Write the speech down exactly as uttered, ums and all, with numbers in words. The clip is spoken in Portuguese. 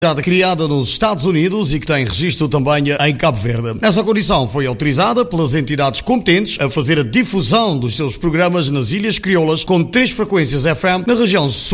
criada nos Estados Unidos e que tem registro também em Cabo Verde. Nessa condição foi autorizada pelas entidades competentes a fazer a difusão dos seus programas nas Ilhas Crioulas com três frequências F M na região sul